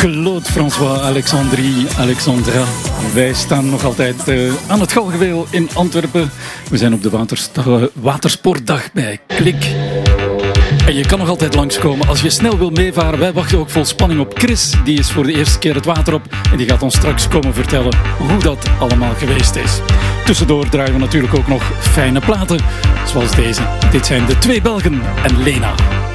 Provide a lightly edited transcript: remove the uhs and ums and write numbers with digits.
Claude François Alexandra. Wij staan nog altijd aan het Galgenweil in Antwerpen. We zijn op de Watersportdag bij Klik. En je kan nog altijd langskomen als je snel wil meevaren. Wij wachten ook vol spanning op Chris. Die is voor de eerste keer het water op. En die gaat ons straks komen vertellen hoe dat allemaal geweest is. Tussendoor draaien we natuurlijk ook nog fijne platen. Zoals deze. Dit zijn de twee Belgen en Lena.